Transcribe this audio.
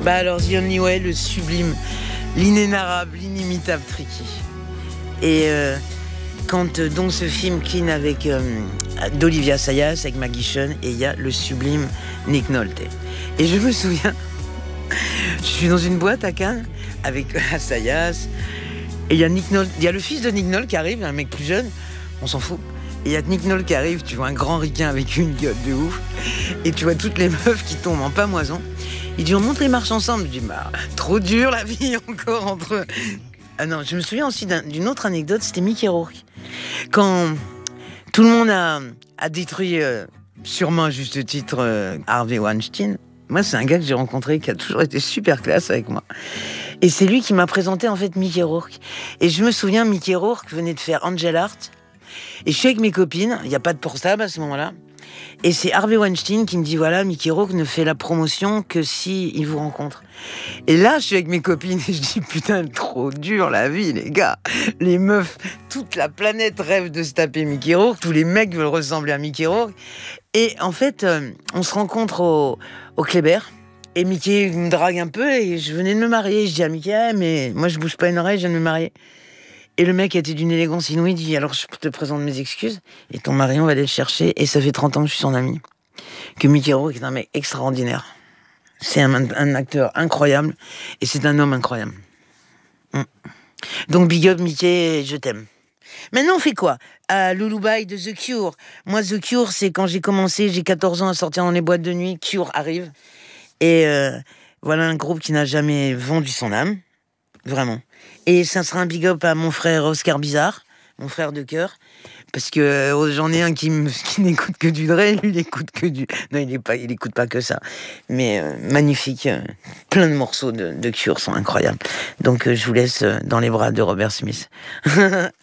Bah alors, The Only Way, le sublime, l'inénarrable, l'inimitable Tricky. Et quand donc ce film Clean avec d'Olivia Sayas, avec Maggie Cheung, et il y a le sublime Nick Nolte. Et je me souviens, je suis dans une boîte à Cannes avec Sayas, et il y a Nick Nolte, il y a le fils de Nick Nolte qui arrive, un mec plus jeune, on s'en fout. Et il y a Nick Nolte qui arrive, tu vois un grand ricain avec une gueule de ouf, et tu vois toutes les meufs qui tombent en pamoison. Il dit on monte les marches ensemble. Je dis bah trop dur la vie encore entre eux. Ah non, je me souviens aussi d'une autre anecdote, c'était Mickey Rourke. Quand tout le monde a détruit, sûrement à juste titre, Harvey Weinstein, moi c'est un gars que j'ai rencontré qui a toujours été super classe avec moi. Et c'est lui qui m'a présenté en fait Mickey Rourke. Et je me souviens, Mickey Rourke venait de faire Angel Heart. Et je suis avec mes copines, il n'y a pas de portable à ce moment-là. Et c'est Harvey Weinstein qui me dit voilà, Mickey Rourke ne fait la promotion que si il vous rencontre. Et là, je suis avec mes copines et je dis putain, trop dur la vie, les gars. Les meufs, toute la planète rêve de se taper Mickey Rourke. Tous les mecs veulent ressembler à Mickey Rourke. Et en fait, on se rencontre au Kléber. Et Mickey me drague un peu et je venais de me marier. Je dis à Mickey, mais moi je bouge pas une oreille, je viens de me marier. Et le mec était d'une élégance inouïe, il dit alors je te présente mes excuses et ton mari on va aller le chercher et ça fait 30 ans que je suis son ami. Que Mickey Rourke est un mec extraordinaire. C'est un acteur incroyable et c'est un homme incroyable. Donc big up Mickey, je t'aime. Maintenant on fait quoi? Lullaby de The Cure. Moi The Cure c'est quand j'ai commencé, j'ai 14 ans à sortir dans les boîtes de nuit, Cure arrive. Et voilà un groupe qui n'a jamais vendu son âme. Vraiment. Et ça sera un big up à mon frère Oscar Bizarre, mon frère de cœur, parce que j'en ai un qui n'écoute que du Dre, lui il écoute que du... Non, il écoute pas que ça. Mais magnifique, plein de morceaux de Cure sont incroyables. Donc je vous laisse dans les bras de Robert Smith.